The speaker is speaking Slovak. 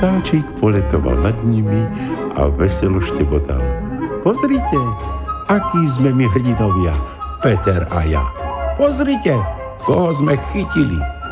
vtáčik poletoval nad nimi a veselo štebotal. Pozrite, akí sme my hrdinovia, Peter a ja. Pozrite, koho sme chytili.